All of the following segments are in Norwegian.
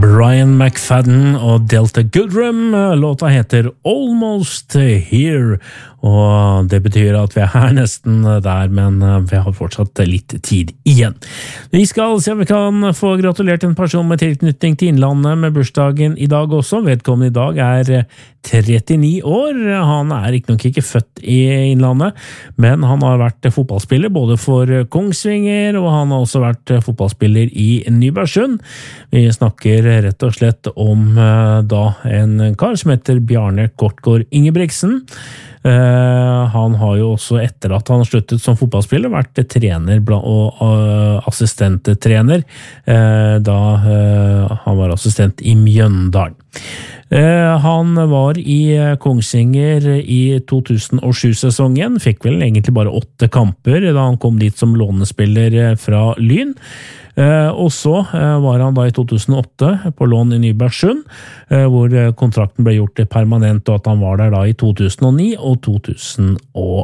Brian McFadden og Delta Goodrum. Låta heter Almost Here, og det betyr at vi er nesten der, men vi har fortsatt litt tid igjen. Vi skal se om vi kan få gratulert en person med tilknytning til Innlandet med bursdagen i dag også. Vedkommende i dag er 39 år. Han er ikke nok ikke født i Innlandet, men han har vært fotballspiller både for Kongsvinger, og han har også vært fotballspiller i Nybergsund. Vi snakker rett og slett om da en kar som heter Bjarne Kortgård Ingebrigtsen. Han har jo også etter at han sluttet som fotballspiller vært trener og assistenttrener da han var assistent i Mjøndalen. Han var i Kongsvinger i 2007-sesongen, fikk vel egentlig bare 8 kamper da han kom dit som lånespiller fra Lyn. Og så var han da i 2008 på lån i Nybergsund, hvor kontrakten ble gjort permanent, og at han var der da i 2009 og 2010.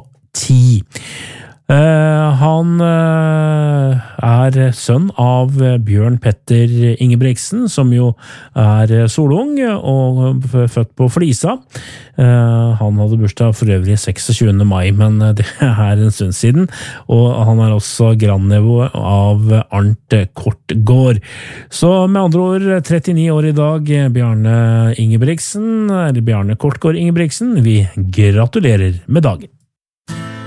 Han er sønn av Bjørn Petter Ingebrigtsen, som jo er solung og født på Flisa. Han hadde bursdag for øvrig 26. mai, men det er en stund siden, og han er også grandnevå av Arnt Kortgård. Så med andre ord, 39 år i dag, Bjarne Ingebrigtsen, eller Bjarne Kortgård Ingebrigtsen, vi gratulerer med dagen.